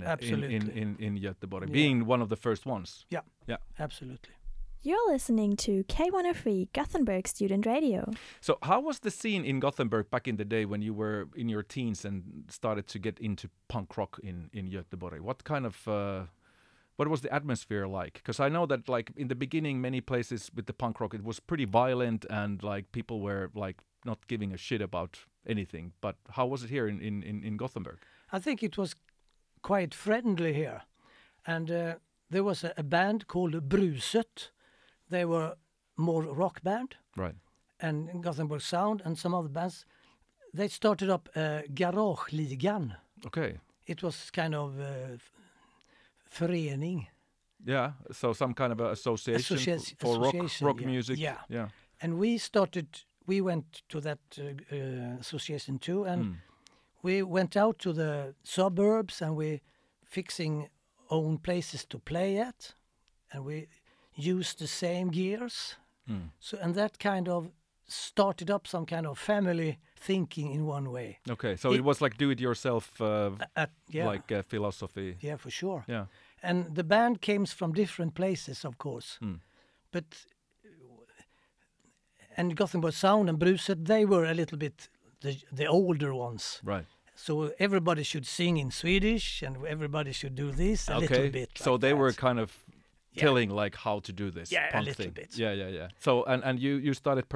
in Göteborg, being one of the first ones. Yeah, absolutely. You're listening to K103 Gothenburg Student Radio. So how was the scene in Gothenburg back in the day when you were in your teens and started to get into punk rock in Göteborg? What was the atmosphere like? Because I know that like in the beginning, many places with the punk rock, it was pretty violent and like people were like not giving a shit about anything. But how was it here in Gothenburg? I think it was quite friendly here. And there was a band called Bruset. They were more rock band. Right. And Gothenburg Sound and some other bands. They started up Garageligan. Okay. It was kind of förening. Yeah, so some kind of a association for rock music. Yeah. And we went to that association too, and we went out to the suburbs and we fixing own places to play at, and we used the same gears. So, and that kind of started up some kind of family thinking in one way. Okay, so it was like do-it-yourself philosophy. Yeah, for sure. Yeah. And the band came from different places, of course. But and Gothenburg Sound and Bruset, they were a little bit the older ones. Right. So everybody should sing in Swedish and everybody should do this a little bit. So like they that. were kind of telling like how to do this Yeah, punk a little thing. bit. Yeah. So and you started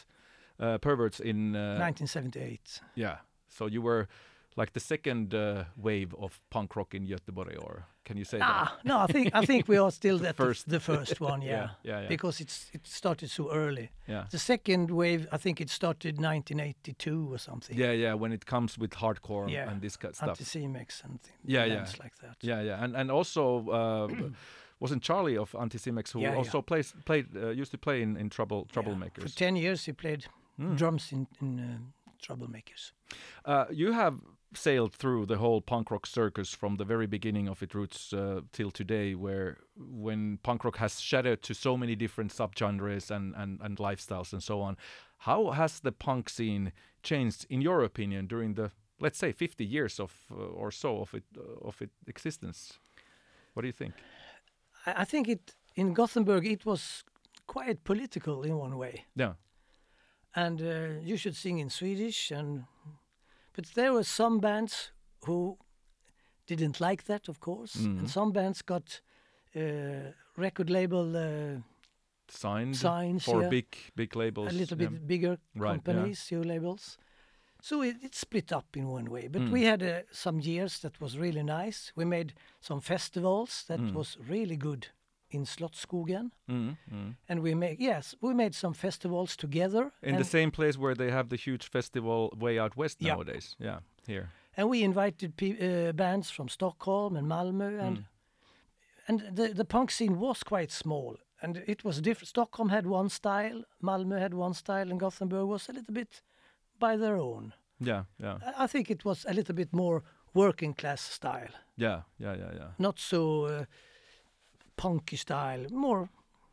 Perverts in 1978. Yeah. So you were like the second wave of punk rock in Göteborg, or can you say that? No, I think we are still the first one, Yeah. Because it started so early. Yeah. The second wave, I think it started 1982 or something. Yeah. When it comes with hardcore and this kind of stuff. Anticimex and things like that. Yeah. And also wasn't Charlie of Anticimex who also used to play in Troublemakers? For 10 years he played drums in Troublemakers. You have sailed through the whole punk rock circus from the very beginning of its roots till today, when punk rock has shattered to so many different subgenres and lifestyles and so on. How has the punk scene changed, in your opinion, during the, let's say, 50 years or so of its existence? What do you think? I think in Gothenburg it was quite political in one way. Yeah. And you should sing in Swedish, but there were some bands who didn't like that, of course, and some bands got record label signs for big labels, a little bit bigger companies, labels. So it split up in one way. But we had some years that was really nice. We made some festivals that was really good in Slottsskogen. And we made some festivals together. In the same place where they have the huge festival way out west nowadays. Yeah, here. And we invited bands from Stockholm and Malmö. And the punk scene was quite small. And it was different. Stockholm had one style, Malmö had one style, and Gothenburg was a little bit by their own. Yeah. I think it was a little bit more working class style. Yeah. Not so punky style, more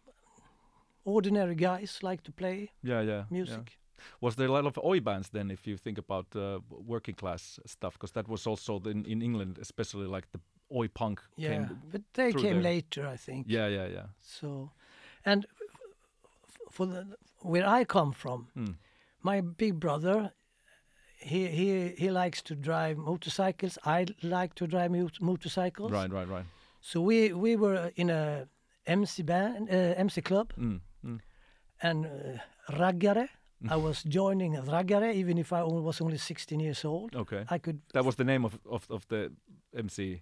ordinary guys like to play music. Yeah. Was there a lot of oi bands then, if you think about working class stuff? Because that was also in England, especially like the oi punk. But they came later, I think. Yeah. So, and for where I come from, my big brother, he likes to drive motorcycles. I like to drive motorcycles. Right. So we were in a MC club, and Raggare. I was joining Raggare even if I was only 16 years old. Okay. That was the name of the MC.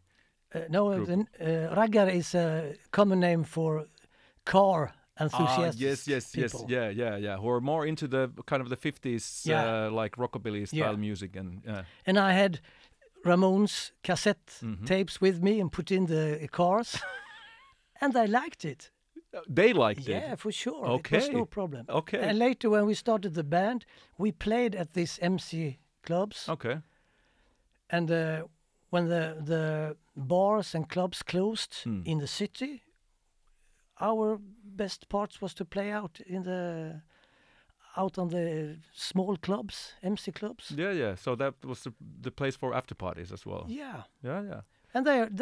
Raggare is a common name for car enthusiasts. Yes. Yeah. Who are more into the kind of the 50s like rockabilly style music And I had Ramones cassette tapes with me and put in the cars, and I liked it. They liked it? Yeah, for sure. Okay. It was no problem. Okay. And later when we started the band, we played at these MC clubs. Okay. And when the bars and clubs closed in the city, our best parts was to play out on the small clubs, MC clubs. Yeah. So that was the place for after parties as well. Yeah. Yeah. And they